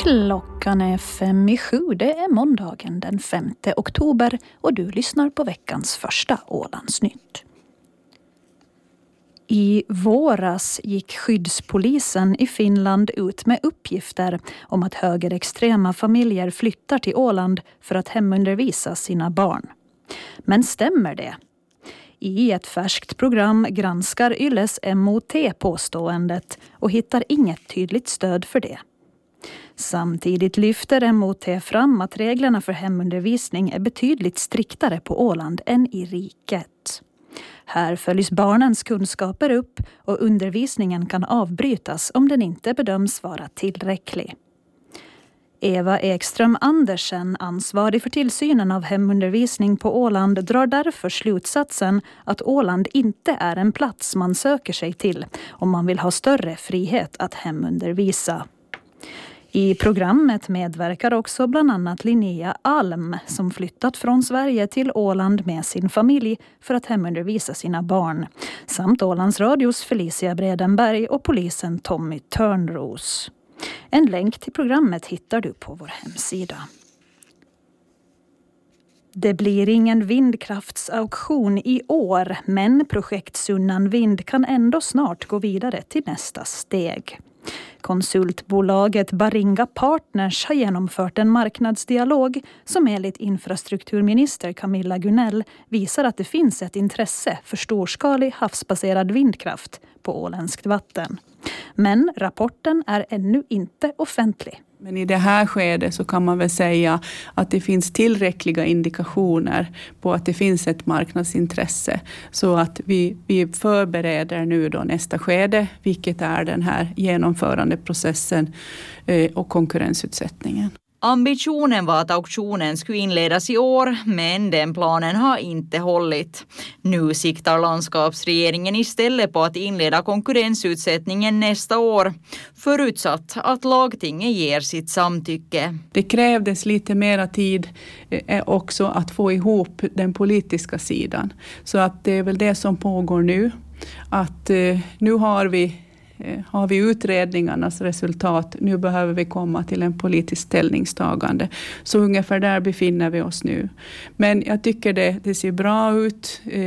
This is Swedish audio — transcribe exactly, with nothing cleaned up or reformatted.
Klockan är fem i sju. Det är måndagen den femte oktober och du lyssnar på veckans första Ålandsnytt. I våras gick skyddspolisen i Finland ut med uppgifter om att högerextrema familjer flyttar till Åland för att hemundervisa sina barn. Men stämmer det? I ett färskt program granskar Yles M O T påståendet och hittar inget tydligt stöd för det. Samtidigt lyfter M O T fram att reglerna för hemundervisning är betydligt striktare på Åland än i riket. Här följs barnens kunskaper upp och undervisningen kan avbrytas om den inte bedöms vara tillräcklig. Eva Ekström Andersen, ansvarig för tillsynen av hemundervisning på Åland, drar därför slutsatsen att Åland inte är en plats man söker sig till om man vill ha större frihet att hemundervisa. I programmet medverkar också bland annat Linnea Alm som flyttat från Sverige till Åland med sin familj för att hemundervisa sina barn. Samt Ålands Radios Felicia Bredenberg och polisen Tommy Törnros. En länk till programmet hittar du på vår hemsida. Det blir ingen vindkraftsauktion i år, men projekt Sunnan Vind kan ändå snart gå vidare till nästa steg. Konsultbolaget Baringa Partners har genomfört en marknadsdialog som enligt infrastrukturminister Camilla Gunell visar att det finns ett intresse för storskalig havsbaserad vindkraft på åländskt vatten. Men rapporten är ännu inte offentlig. Men i det här skedet så kan man väl säga att det finns tillräckliga indikationer på att det finns ett marknadsintresse. Så att vi, vi förbereder nu då nästa skede, vilket är den här genomförandeprocessen eh, och konkurrensutsättningen. Ambitionen var att auktionen skulle inledas i år, men den planen har inte hållit. Nu siktar landskapsregeringen istället på att inleda konkurrensutsättningen nästa år, förutsatt att lagtinget ger sitt samtycke. Det krävdes lite mera tid eh, också att få ihop den politiska sidan. Så att det är väl det som pågår nu. Att eh, nu har vi Har vi utredningarnas resultat, nu behöver vi komma till en politisk ställningstagande. Så ungefär där befinner vi oss nu. Men jag tycker det, det ser bra ut.